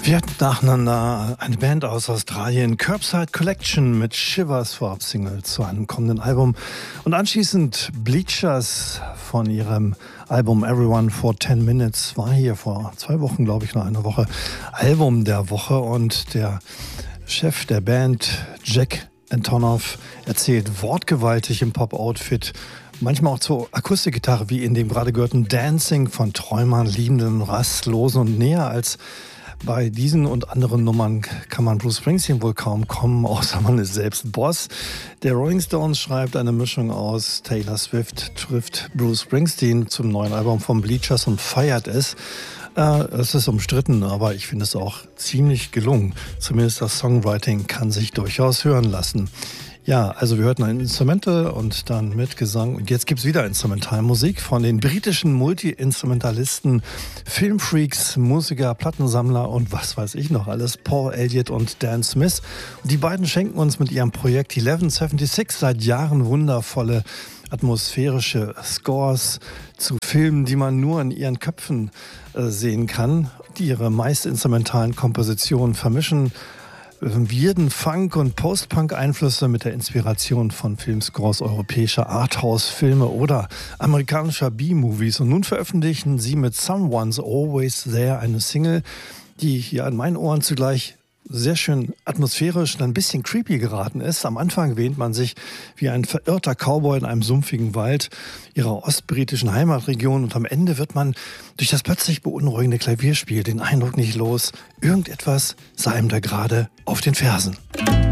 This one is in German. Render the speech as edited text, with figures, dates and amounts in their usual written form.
Wir hatten nacheinander eine Band aus Australien, Curbside Collection mit Shivers vorab Single zu einem kommenden Album und anschließend Bleachers von ihrem Album Everyone for 10 Minutes war hier vor 2 Wochen, glaube ich, noch eine Woche, Album der Woche, und der Chef der Band, Jack Antonoff, erzählt wortgewaltig im Pop-Outfit, manchmal auch zur Akustikgitarre, wie in dem gerade gehörten Dancing von Träumern, Liebenden, Rastlosen, und näher als bei diesen und anderen Nummern kann man Bruce Springsteen wohl kaum kommen, außer man ist selbst Boss. Der Rolling Stones schreibt eine Mischung aus Taylor Swift trifft Bruce Springsteen zum neuen Album von Bleachers und feiert es. Es ist umstritten, aber ich finde es auch ziemlich gelungen. Zumindest das Songwriting kann sich durchaus hören lassen. Ja, also wir hörten ein Instrumental und dann mit Gesang. Und jetzt gibt's wieder Instrumentalmusik von den britischen Multi-Instrumentalisten, Filmfreaks, Musiker, Plattensammler und was weiß ich noch alles, Paul Elliott und Dan Smith. Und die beiden schenken uns mit ihrem Projekt 1176 seit Jahren wundervolle atmosphärische Scores zu Filmen, die man nur in ihren Köpfen sehen kann, die ihre meist instrumentalen Kompositionen vermischen. Weirden Funk- und Post-Punk-Einflüsse mit der Inspiration von Filmscores europäischer Arthouse-Filme oder amerikanischer B-Movies. Und nun veröffentlichen sie mit Someone's Always There eine Single, die hier an meinen Ohren zugleich sehr schön atmosphärisch und ein bisschen creepy geraten ist. Am Anfang wähnt man sich wie ein verirrter Cowboy in einem sumpfigen Wald ihrer ostbritischen Heimatregion, und am Ende wird man durch das plötzlich beunruhigende Klavierspiel den Eindruck nicht los, irgendetwas sei ihm da gerade auf den Fersen.